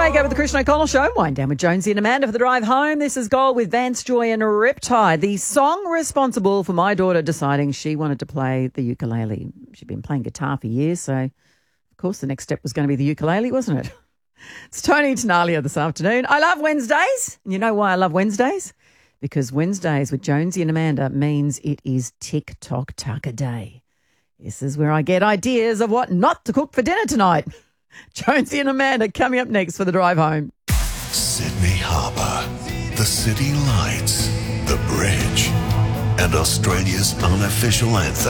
Wake Up with the Christian O'Connell Show. Wind down with Jonesy and Amanda for the drive home. This is Gold with Vance Joy and Riptide, the song responsible for my daughter deciding she wanted to play the ukulele. She'd been playing guitar for years, so of course the next step was going to be the ukulele, wasn't it? It's Tony Tenalia this afternoon. I love Wednesdays. And you know why I love Wednesdays? Because Wednesdays with Jonesy and Amanda means it is TikTok Tucker Day. This is where I get ideas of what not to cook for dinner tonight. Jonesy and Amanda coming up next for the drive home. Sydney Harbour, the city lights, the bridge, and Australia's unofficial anthem.